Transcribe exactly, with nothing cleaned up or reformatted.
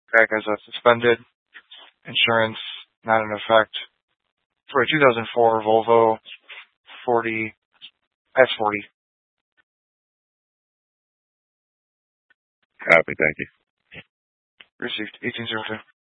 back as a suspended insurance, not in effect, for a two thousand four Volvo forty S forty. Copy, thank you. Received eighteen zero two.